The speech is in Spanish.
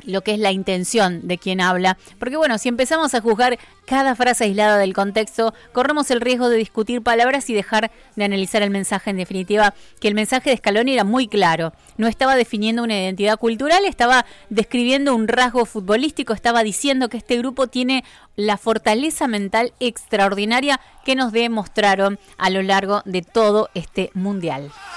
lo que es la intención de quien habla. Porque bueno, si empezamos a juzgar cada frase aislada del contexto, corremos el riesgo de discutir palabras y dejar de analizar el mensaje. En definitiva, que el mensaje de Scaloni era muy claro. No estaba definiendo una identidad cultural, estaba describiendo un rasgo futbolístico, estaba diciendo que este grupo tiene la fortaleza mental extraordinaria que nos demostraron a lo largo de todo este mundial.